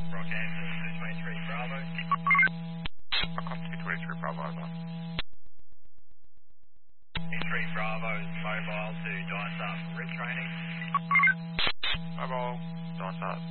Rockhampton, 223 Bravo. Rockhampton 223 Bravo, over. 23 Bravo is mobile to Dysart for retraining. Mobile, Dysart.